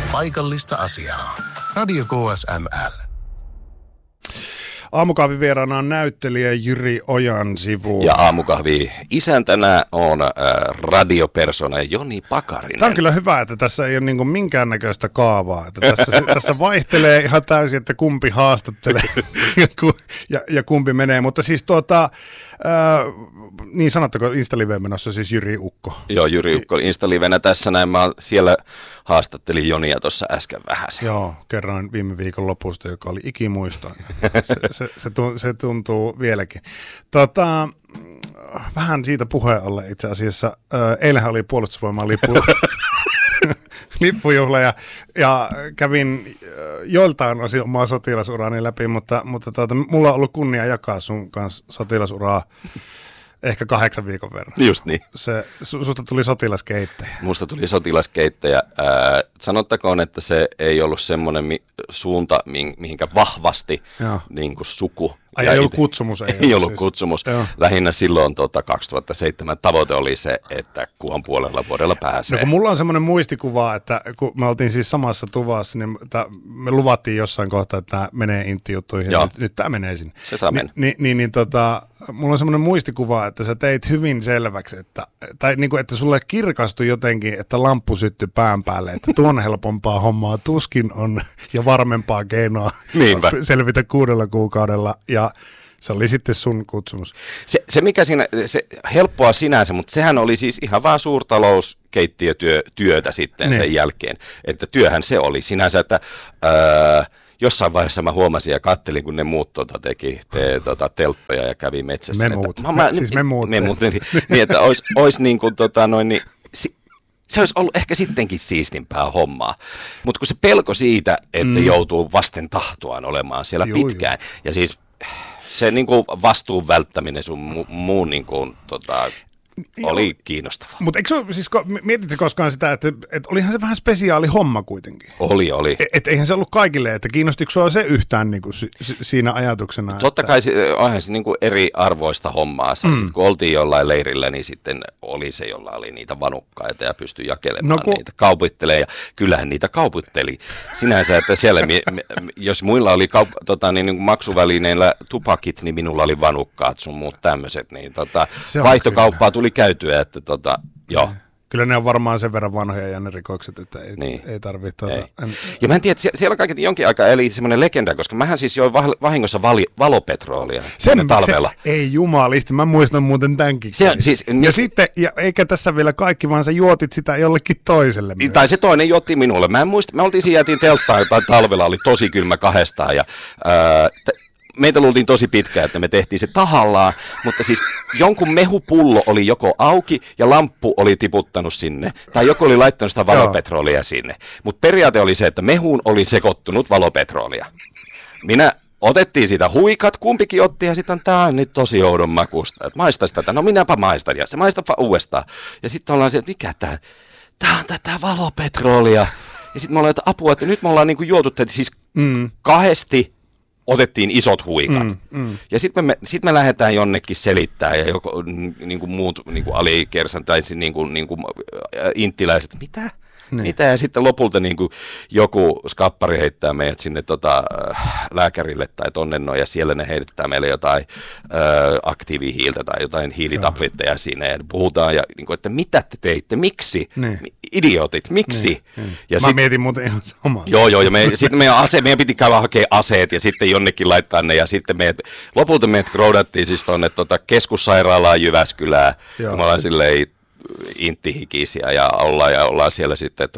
paikallista asiaa. Radio KSML. Aamukahvin vieraana on näyttelijä Jyri Ojansivu. Ja aamukahvi isäntänä on radiopersona Joni Pakarinen. Tämä on kyllä hyvä, että tässä ei ole niin kuin minkäännäköistä kaavaa. Että tässä vaihtelee ihan täysin, että kumpi haastattelee ja kumpi menee. Mutta siis niin sanottako Insta-live menossa siis Jyri Ukko? Joo, Jyri Ukko Insta-livenä tässä näin. Mä siellä haastattelin Jonia tuossa äsken vähäsen. Joo, kerroin viime viikon lopusta, joka oli ikimuistoinen. Se tuntuu vieläkin. Vähän siitä puheen olla itse asiassa. Eilenhän oli Puolustusvoimaan lippujuhla ja kävin joiltain osin omaa sotilasuraani läpi, mutta mulla on ollut kunnia jakaa sun kanssa sotilasuraa ehkä 8 viikon verran. Just niin. Susta tuli sotilaskeittäjä. Musta tuli sotilaskeittäjä. Sanottakoon, että se ei ollut semmoinen suunta, mihinkä vahvasti niin kuin suku. Ei ollut kutsumus. Ei ollut kutsumus. Joo. Lähinnä silloin 2007 tavoite oli se, että kuhan puolella vuodella pääsee. No kun mulla on semmoinen muistikuva, että kun me oltiin siis samassa tuvassa, niin me luvattiin jossain kohtaa, että tämä menee intti-juttuihin. Nyt tämä menee sinne. Se saa mennä. Mulla on semmoinen muistikuva, että sä teit hyvin selväksi, että sulle kirkastui jotenkin, että lamppu syttyi pään päälle, että tuon helpompaa hommaa tuskin on ja varmempaa keinoa selvitä 6 kuukaudella. Ja se oli sitten sun kutsumus. Se mikä siinä, se helppoa sinänsä, mutta sehän oli siis ihan vaan suurtalouskeittiötyötä sitten sen jälkeen. Että työhän se oli sinänsä, että jossain vaiheessa mä huomasin ja kattelin, kun ne muut teki telttoja ja kävi metsässä. Me muut. Niin, että olisi niin kuin se olisi ollut ehkä sittenkin siistimpää hommaa, mutta kun se pelko siitä, että joutuu vasten tahtoaan olemaan siellä pitkään, ja siis se niin kuin vastuun välttäminen sun muun niin kuin, oli kiinnostavaa. Mutta siis, mietitkö koskaan sitä, että olihan se vähän spesiaali homma kuitenkin? Oli. Eihän se ollut kaikille, että kiinnostiko sua se yhtään niin kuin siinä ajatuksena? Totta kai onhan se niin kuin eri arvoista hommaa. Sitten, kun oltiin jollain leirillä, niin sitten oli se, jolla oli niitä vanukkaita ja pystyi jakelemaan niitä, kauputtelemaan. Ja kyllähän niitä kauputteli sinänsä, että siellä, jos muilla oli niin maksuvälineillä tupakit, niin minulla oli vanukkaat, sun muut tämmöiset. Niin vaihtokauppaa tuli käytyä, että joo. Kyllä ne on varmaan sen verran vanhoja ja ne rikokset, että ei tarvitse. Ja mä en tiedä, siellä kaiketi jonkin aikaa eli semmoinen legenda, koska mähän siis join vahingossa valopetroolia talvella. Ei jumalisti, mä muistan muuten tämänkin. Ja sitten, eikä tässä vielä kaikki, vaan sä juotit sitä jollekin toiselle. Tai se toinen juotti minulle. Mä en muista, me oltiin siinä jätiin telttaan, tai talvella oli tosi kylmä kahdestaan ja meitä luultiin tosi pitkään, että me tehtiin se tahallaan, mutta siis jonkun mehupullo oli joko auki ja lamppu oli tiputtanut sinne, tai joku oli laittanut sitä valopetroolia sinne. Mutta periaate oli se, että mehuun oli sekoittunut valopetroolia. Otettiin sitä huikat, kumpikin otti ja sitten tämä on nyt tosi oudon makusta. Että maistaisi tätä, no minäpä maistan ja se maistapa uudestaan. Ja sitten ollaan se, että mikä tämä? Tämä on tätä valopetroolia. Ja sitten me ollaan, että apua, että nyt me ollaan niinku juotu tätä siis kahdesti. Otettiin isot huikat. Ja sitten me lähdetään jonnekin selittää ja joko niinku muut niinku alikersan tai niinku inttiläiset, mitä? Ja sitten lopulta niinku joku skappari heittää meidät sinne lääkärille tai tonne noin, ja siellä ne heittää meille jotain aktiivihiiltä tai jotain hiilitabletteja siinä ja puhutaan ja niinku, että mitä te teitte, miksi? Idiotit, miksi? Ja mä mietin muuten ihan samaa. Joo, ja sitten meidän piti käydä hakemaan aseet ja sitten jonnekin laittaa ne ja sitten lopulta meidät kroudattiin siis tuonne keskussairaalaan Jyväskylään. Ja me ollaan silleen inttihikisiä ja ollaan siellä sitten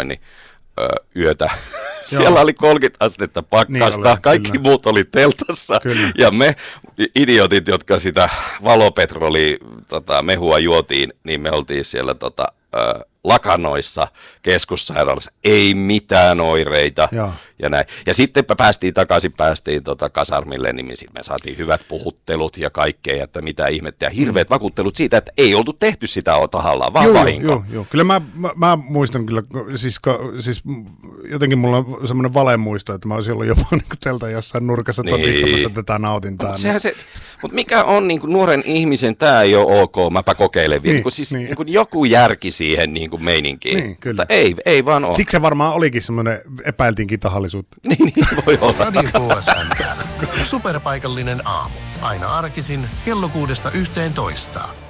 yötä. Siellä oli 30 astetta pakkasta, niin kaikki muut oli teltassa ja me idiotit, jotka sitä valopetroli mehua juotiin, niin me oltiin siellä lakanoissa keskussairaalassa, ei mitään oireita. Ja näin. Ja sitten päästiin kasarmille, niin sitten me saatiin hyvät puhuttelut ja kaikkea, että mitä ihmettä. Ja hirveät vakuuttelut siitä, että ei oltu tehty sitä tahallaan, vaan vahinko. Joo. Kyllä mä muistan kyllä, siis jotenkin mulla on semmoinen valemuisto, että mä olisin ollut jopa niin teltan jossain nurkassa totistamassa tätä nautintaa. Mutta mikä on niin kuin nuoren ihmisen, tämä ei ole ok, mäpä kokeilen vielä. Niin kuin joku järki siihen niin kuin meininkiin. Niin, kyllä. Ei vaan ole. Siksi se varmaan olikin semmoinen epäiltiinkin tahallisuutta. Niin voi olla. Radio KSML. Superpaikallinen aamu. Aina arkisin kello 6–11.